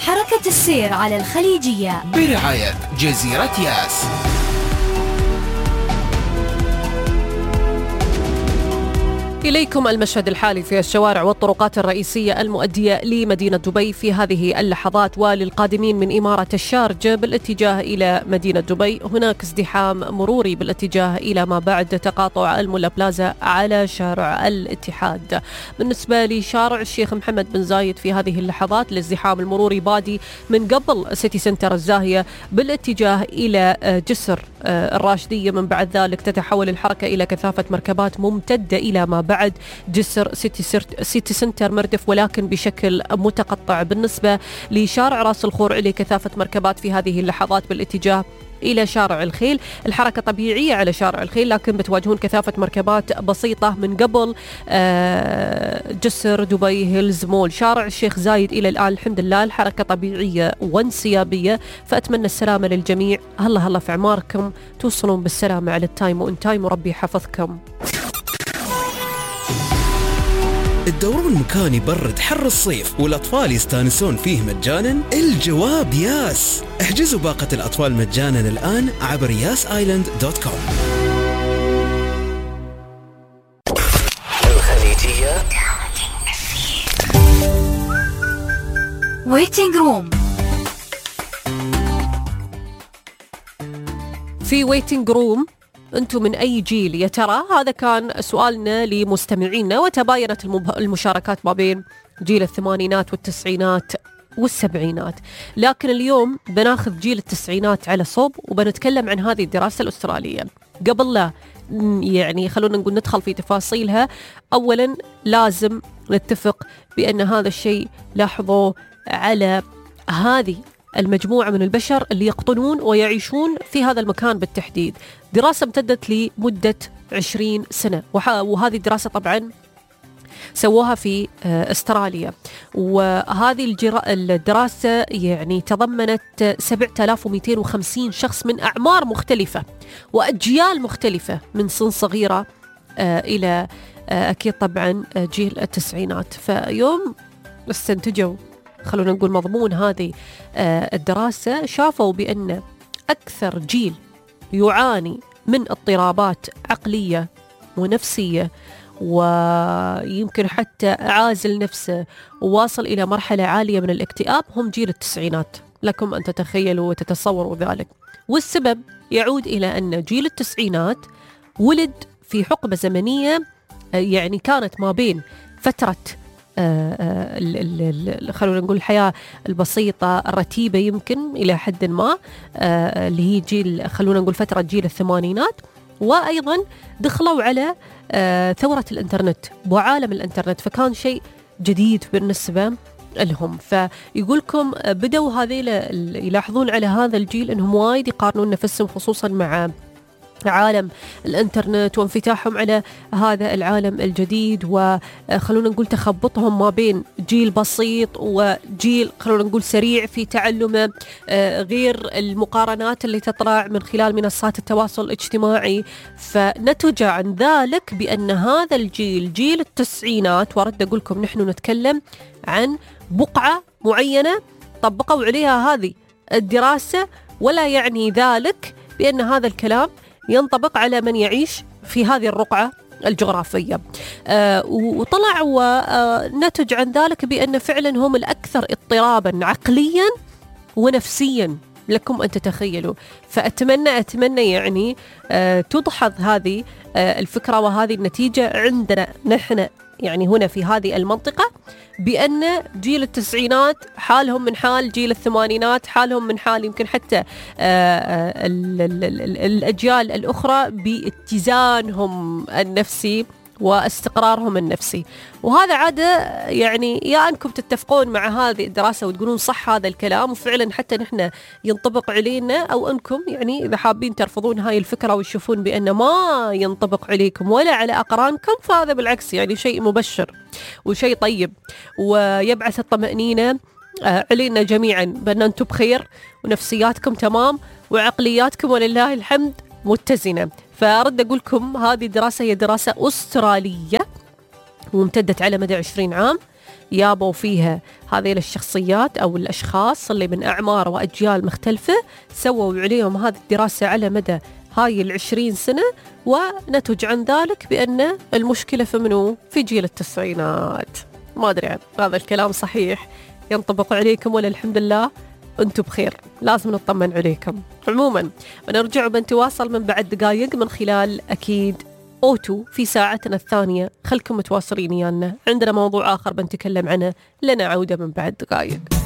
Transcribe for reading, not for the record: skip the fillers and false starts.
حركة السير على الخليجية برعاية جزيرة ياس. إليكم المشهد الحالي في الشوارع والطرقات الرئيسية المؤدية لمدينة دبي في هذه اللحظات. وللقادمين من إمارة الشارجة بالاتجاه إلى مدينة دبي هناك ازدحام مروري بالاتجاه إلى ما بعد تقاطع المولا بلازا على شارع الاتحاد. بالنسبة لشارع الشيخ محمد بن زايد في هذه اللحظات الازدحام المروري بادي من قبل سيتي سنتر الزاهية بالاتجاه إلى جسر الراشدية. من بعد ذلك تتحول الحركة إلى كثافة مركبات ممتدة إلى ما بعد جسر سيتي سنتر مردف، ولكن بشكل متقطع. بالنسبة لشارع راس الخور إلى كثافة مركبات في هذه اللحظات بالاتجاه إلى شارع الخيل. الحركة طبيعية على شارع الخيل، لكن بتواجهون كثافة مركبات بسيطة من قبل جسر دبي هيلز مول. شارع الشيخ زايد إلى الآن الحمد لله الحركة طبيعية وانسيابية، فأتمنى السلامة للجميع. هلا في عماركم، توصلون بالسلامة على التايم وإن تايم، وربي حفظكم. الدورون مكان يبرد حر الصيف والأطفال يستانسون فيه مجانا؟ الجواب ياس. احجزوا باقة الأطفال مجانا الآن عبر yasisland.com. الخليجية ويتنج روم. في ويتنج روم أنتم من أي جيل يا ترى؟ هذا كان سؤالنا لمستمعينا، وتباينت المشاركات ما بين جيل الثمانينات والتسعينات والسبعينات. لكن اليوم بناخذ جيل التسعينات على صوب وبنتكلم عن هذه الدراسة الأسترالية. قبل لا يعني خلونا نقول ندخل في تفاصيلها، أولا لازم نتفق بأن هذا الشيء لاحظوا على هذه المجموعة من البشر اللي يقطنون ويعيشون في هذا المكان بالتحديد. دراسة امتدت لمدة 20 سنة، وهذه الدراسة طبعا سووها في استراليا. وهذه الدراسة يعني تضمنت 7250 شخص من أعمار مختلفة وأجيال مختلفة من سن صغيرة إلى أكيد طبعا جيل التسعينات. فيوم استنتجوا خلونا نقول مضمون هذه الدراسة، شافوا بأن أكثر جيل يعاني من اضطرابات عقلية ونفسية ويمكن حتى عازل نفسه وواصل إلى مرحلة عالية من الاكتئاب هم جيل التسعينات. لكم أن تتخيلوا وتتصوروا ذلك. والسبب يعود إلى أن جيل التسعينات ولد في حقبة زمنية يعني كانت ما بين فترة خلونا نقول الحياة البسيطة الرتيبة يمكن إلى حد ما اللي هي جيل خلونا نقول فترة جيل الثمانينات، وأيضا دخلوا على ثورة الإنترنت وعالم الإنترنت، فكان شيء جديد بالنسبة لهم. فيقولكم بدوا هذيل يلاحظون على هذا الجيل أنهم وايد يقارنون نفسهم خصوصا مع عالم الانترنت وانفتاحهم على هذا العالم الجديد، وخلونا نقول تخبطهم ما بين جيل بسيط وجيل خلونا نقول سريع في تعلمه، غير المقارنات اللي تطلع من خلال منصات التواصل الاجتماعي. فنتج عن ذلك بأن هذا الجيل جيل التسعينات، ورد أقول لكم نحن نتكلم عن بقعة معينة طبقوا عليها هذه الدراسة، ولا يعني ذلك بأن هذا الكلام ينطبق على من يعيش في هذه الرقعة الجغرافية. وطلع ونتج عن ذلك بأن فعلا هم الأكثر اضطرابا عقليا ونفسيا، لكم أن تتخيلوا. فأتمنى يعني تدحض هذه الفكرة وهذه النتيجة عندنا نحن يعني هنا في هذه المنطقة، بأن جيل التسعينات حالهم من حال جيل الثمانينات، حالهم من حال يمكن حتى الأجيال الأخرى باتزانهم النفسي واستقرارهم النفسي. وهذا عادة يعني يا أنكم تتفقون مع هذه الدراسة وتقولون صح هذا الكلام وفعلا حتى نحن ينطبق علينا، أو أنكم يعني إذا حابين ترفضون هاي الفكرة وتشوفون بأن ما ينطبق عليكم ولا على أقرانكم، فهذا بالعكس يعني شيء مبشر وشيء طيب ويبعث الطمأنينة علينا جميعا بأن أنتم بخير ونفسياتكم تمام وعقلياتكم ولله الحمد متزنة. فأرد أقول لكم هذه الدراسة هي دراسة أسترالية وامتدت على مدى 20 عام يابوا فيها هذه الشخصيات أو الأشخاص اللي من أعمار وأجيال مختلفة، سووا عليهم هذه الدراسة على مدى هاي 20 سنة، ونتج عن ذلك بأن المشكلة في منو؟ في جيل التسعينات. ما أدري عن هذا الكلام صحيح ينطبق عليكم ولا الحمد لله أنتم بخير، لازم نطمن عليكم. عموما بنرجع وبنتواصل من بعد دقايق من خلال أكيد أوتو في ساعتنا الثانية. خلكم متواصلين يانا، عندنا موضوع آخر بنتكلم عنه، لنا عودة من بعد دقايق.